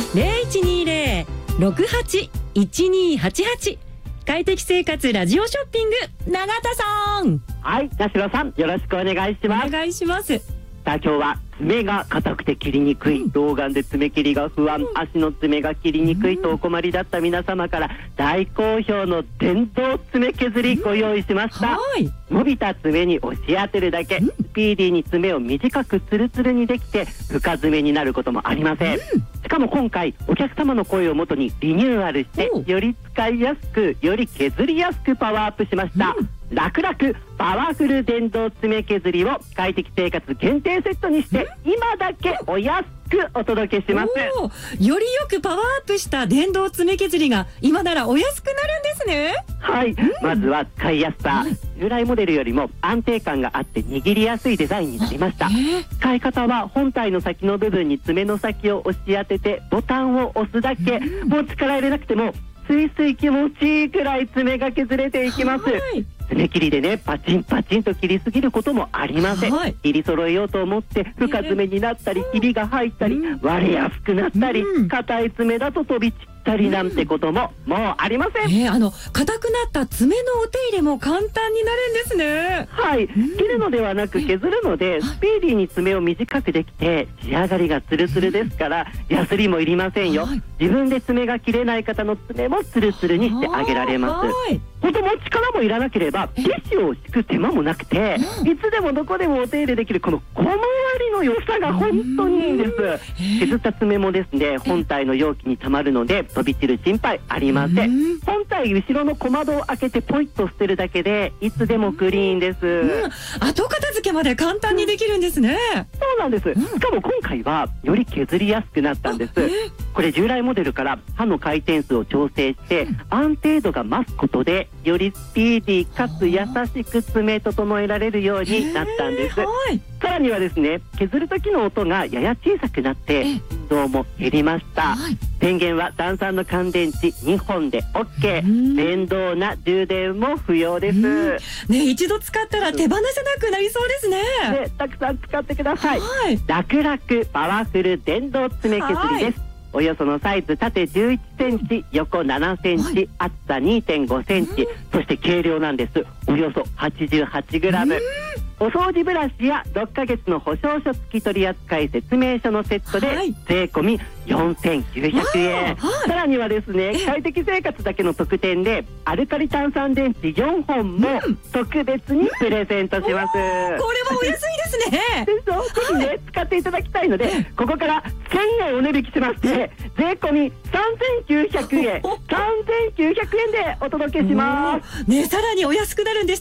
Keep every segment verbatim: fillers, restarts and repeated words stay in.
ゼロいちにゼロ ろくはち いちにはちはち。快適生活ラジオショッピング、永田さん。 はい、田代さん、よろしくお願いします。 お願いします。 さあ、今日は爪が硬くて切りにくい、童顔で爪切りが不安、足の爪が切りにくいとお困りだった皆様から大好評の電動爪削りご用意しました。 はい。 伸びた爪に押し当てるだけ、スピーディーに爪を短くツルツルにできて深爪になることもありません。しかも今回お客様の声をもとにリニューアルしてより使いやすく、より削りやすくパワーアップしました。楽々パワフル電動爪削りを快適生活限定セットにして今だけお安くお届けします。 よりよくパワーアップした電動爪削りが今ならお安くなるんですね。 はい、まずは使いやすさ。従来モデルよりも安定感があって握りやすいデザインになりました。使い方は本体の先の部分に爪の先を押し当ててボタンを押すだけ。もう力入れなくてもスイスイ気持ちいいくらい爪が削れていきます。爪切りでね、パチンパチンと切りすぎることもありません。はい、切り揃えようと思って深爪になったり、ひびが入ったり、割れやすくなったり、硬い爪だと飛び散ったりなんてことももうありません。 えー、あの硬くなった爪のお手入れも簡単になるんですね。 はい、切るのではなく削るのでスピーディーに爪を短くできて仕上がりがツルツルですからヤスリもいりませんよ。はい、自分で爪が切れない方の爪もツルツルにしてあげられます。子供力もいらなければティッシュを敷く手間もなくて、いつでもどこでもお手入れできるこの小回りの良さが本当にいいんです。削った爪もですね、本体の容器にたまるので飛び散る心配ありません。本体後ろの小窓を開けてポイッと捨てるだけでいつでもクリーンです。うん、 後片付けまで簡単にできるんですね。 そうなんです。しかも今回はより削りやすくなったんです。これ従来モデルから刃の回転数を調整して安定度が増すことでよりスピーディーかつ優しく爪整えられるようになったんです。さらにはですね、削る時の音がやや小さくなって振動も減りました。電源は単酸の乾電池にほんで オーケー。 電動な充電も不要です。 ね、一度使ったら手放せなくなりそうですね。 ね、たくさん使ってください。はい、楽々パワフル電動爪削りです。およそのサイズ縦じゅういちセンチ、横ななセンチ、はい、厚さ にてんごセンチ、そして軽量なんです。およそ はちじゅうはちグラム。お掃除ブラシやろっかげつの保証書付き取扱説明書のセットで税込みよんせんきゅうひゃくえん。さらにはですね、快適生活だけの特典でアルカリ炭酸電池よんほんも特別にプレゼントします。これはお安いですね。 でしょ、ぜひね使っていただきたいので、ここからせんえんお値引きしまして税込みさんぜんきゅうひゃくえんさんぜんきゅうひゃくえんでお届けします。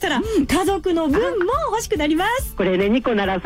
ね、さらにお安くなるんでしたら、家族の分も欲しくなります。 これね、にこなら